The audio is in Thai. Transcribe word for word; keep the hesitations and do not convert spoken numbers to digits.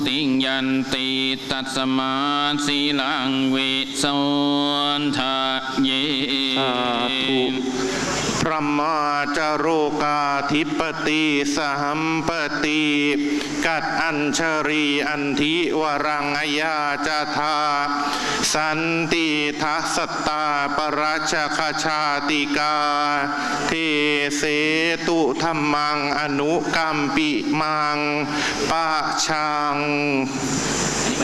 ติยันติตัสมาสีลังวิโสทะเยสาธุพระมาจาโรกาธิปติสหัมปติกัดอัญชรีอันธิวรังอยาจธาสันติทัสตตาปรัชคชาติกาเทเสตุธรรมังอนุกัมปิมังปะชัง